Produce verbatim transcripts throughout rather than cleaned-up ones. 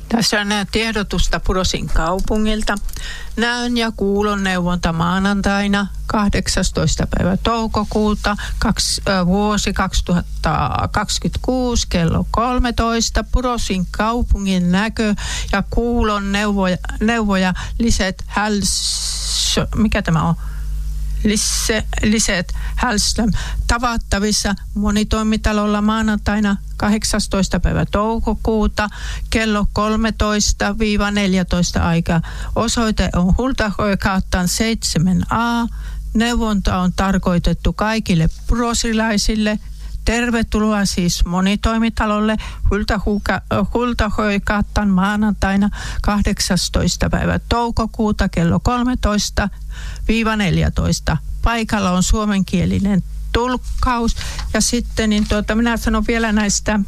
Tässä on tiedotusta Purosin kaupungilta. Näön ja kuulon neuvonta maanantaina kahdeksastoista päivä toukokuuta kaksi, äh, vuosi kaksituhattakaksikymmentäkuusi kello kolmetoista. Purosin kaupungin näkö- ja kuulon neuvoja, neuvoja Liset Häls... Mikä tämä on? Lisse, Liset Hälström tavattavissa monitoimitalolla maanantaina kahdeksastoista päivä toukokuuta kello kolmetoista neljätoista aika. Osoite on Hultahoikaattan seitsemän A. Neuvonta on tarkoitettu kaikille purosilaisille. Tervetuloa siis monitoimitalolle Hultahoikaattan maanantaina kahdeksastoista päivä toukokuuta kello kolmetoista neljätoista. Paikalla on suomenkielinen tulkkaus. Ja sitten niin tuota, minä sanon vielä näistä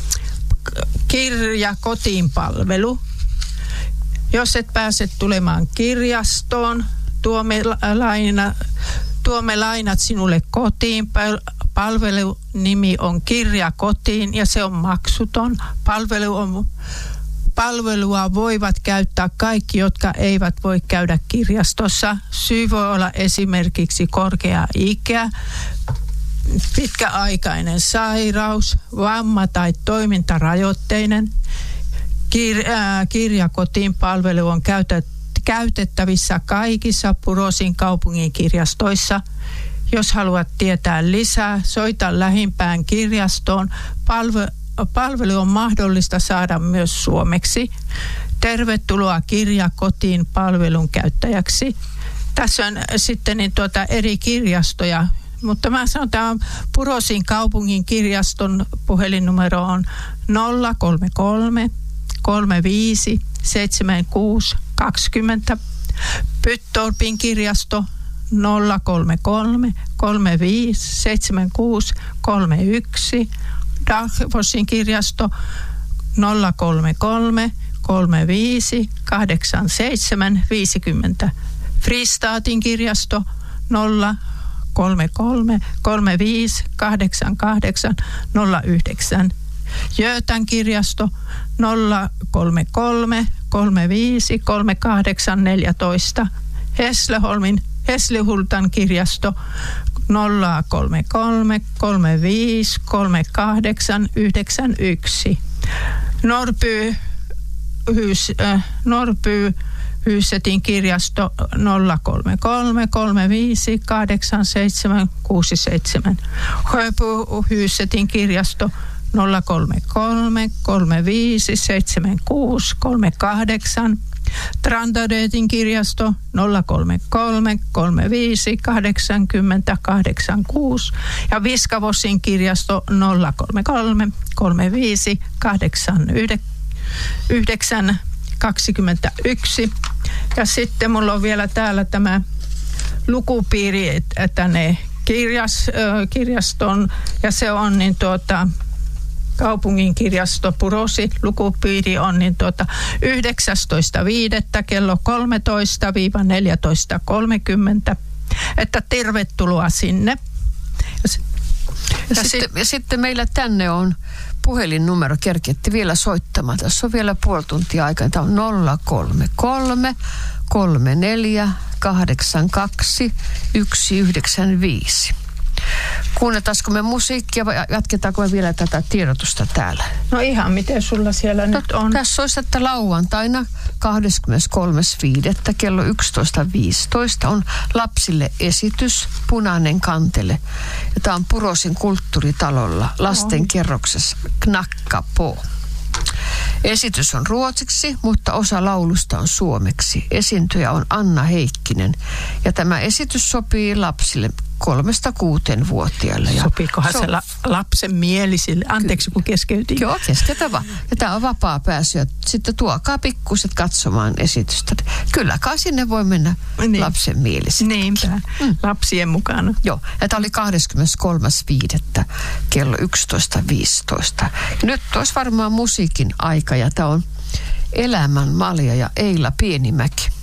kirja kotiin palvelu. Jos et pääse tulemaan kirjastoon, tuomme, laina, tuomme lainat sinulle kotiin. Palvelunimi on Kirja kotiin ja se on maksuton. Palvelu on, palvelua voivat käyttää kaikki, jotka eivät voi käydä kirjastossa. Syy voi olla esimerkiksi korkea ikä, pitkäaikainen sairaus, vamma tai toimintarajoitteinen. Kir- äh, Kirja kotiin palvelu on käytet- käytettävissä kaikissa Purosin kaupungin kirjastoissa. Jos haluat tietää lisää, soita lähimpään kirjastoon. Palve- palvelu on mahdollista saada myös suomeksi. Tervetuloa Kirja kotiin palvelun käyttäjäksi. Tässä on sitten niin tuota eri kirjastoja, mutta mä sanon, että tämä Purosin kaupungin kirjaston puhelinnumero on nolla kolme kolme kolme viisi seitsemän kuusi kaksikymmentä. Pyttorpin kirjasto nolla kolme kolme kolme viisi seitsemän kuusi kolme yksi. Dahlforsin kirjasto nolla kolme kolme kolme viisi kahdeksan seitsemän viisikymmentä. Fristaatin kirjasto nolla kolme kolme kolme viisi kahdeksan kahdeksan nolla yhdeksän. Götan kirjasto nolla kolme kolme kolme viisi kolme kahdeksan neljätoista. Hässleholmin Hässlehultan kirjasto nolla kolme kolme kolme viisi kolme kahdeksan yhdeksän yksi. Norrby Hys, äh, Norrby Hysetin kirjasto nolla kolme kolme kolme viisi kahdeksan seitsemän kuusi seitsemän. Sjöbo Hysetin kirjasto nolla kolme kolme kolme viisi seitsemän kuusi kolme kahdeksan. Trandadetin kirjasto nolla kolme kolme kolme viisi kahdeksankymmentä kahdeksankymmentäkuusi ja Viskavosin kirjasto nolla kolme kolme kolme viisi kahdeksankymmentäyhdeksän kaksikymmentäyksi. Ja sitten mulla on vielä täällä tämä lukupiiri tänne kirjas, kirjaston ja se on niin tuota kaupungin kirjasto Purosi, lukupiiri on niin tuota yhdeksästoista viidettä kello kolmetoista neljätoista kolmekymmentä, että tervetuloa sinne. Ja, s- ja, ja, sitten, ja sitten meillä tänne on puhelinnumero, kerketti vielä soittamaan. Tässä on vielä puoli tuntia aikaa. Tämä on nolla kolme kolme kolme neljä kahdeksan kaksi yksi yhdeksän viisi. Kuunnetaanko me musiikkia vai jatketaanko me vielä tätä tiedotusta täällä? No ihan, miten sulla siellä no, nyt on? Tässä olisi, että lauantaina kahdeskymmeneskolmas viidettä kello yksitoista viisitoista on lapsille esitys Punainen kantele. Ja tämä on Purosin kulttuuritalolla lasten kerroksessa Knackapå. Esitys on ruotsiksi, mutta osa laulusta on suomeksi. Esiintyjä on Anna Heikkinen. Ja tämä esitys sopii lapsille kolmesta kuuteen vuotiaille. Sopiikohan so- se la- lapsen mielisille? Anteeksi, kun keskeytin. Joo, keskeytä vaan. Ja tämä on vapaa pääsy. Ja sitten tuokaa pikkuset katsomaan esitystä. Kyllä kai sinne voi mennä niin. Lapsen mielisille. Niinpä, mm. lapsien mukana. Joo, ja tämä oli kahdeskymmeneskolmas viidettä kello yksitoista viisitoista. Ja nyt olisi varmaan musiikin aika, ja tämä on Elämän Malja ja Eila Pienimäki.